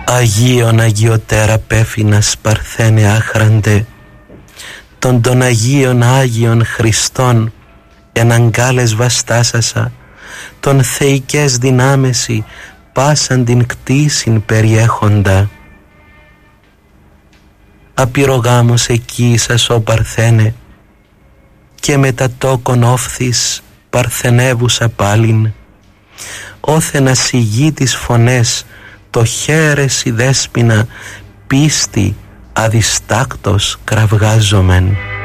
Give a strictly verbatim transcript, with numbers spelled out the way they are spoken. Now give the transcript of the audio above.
Αγίον Αγιωτέρα Πέφινας Παρθένε άχραντε, των των Αγίων Άγιων Χριστών εναγκάλες βαστάσασα, των θεϊκές δυνάμεση πάσαν την κτήσιν περιέχοντα. Απειρογάμος εκεί σας ο Παρθένε, και μετά τόκον όφθης παρθενεύουσα πάλιν, όθεν ασυγεί τις φωνές το χέρες η δέσποινα πίστη αδιστάκτος κραυγάζομεν.